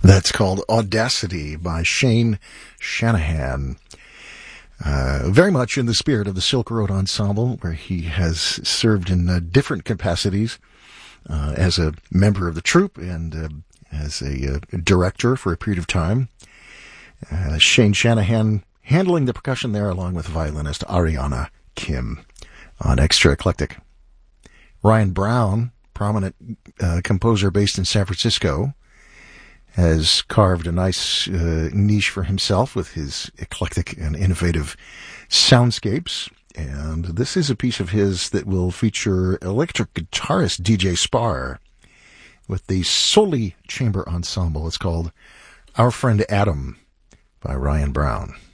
That's called Audacity by Shane Shanahan. Very much in the spirit of the Silk Road Ensemble, where he has served in different capacities as a member of the troupe and as a director for a period of time. Shane Shanahan handling the percussion there along with violinist Ariana Kim on Extra Eclectic. Ryan Brown, prominent composer based in San Francisco, has carved a nice niche for himself with his eclectic and innovative soundscapes. And this is a piece of his that will feature electric guitarist DJ Spar with the Soli Chamber Ensemble. It's called Our Friend Adam by Ryan Brown.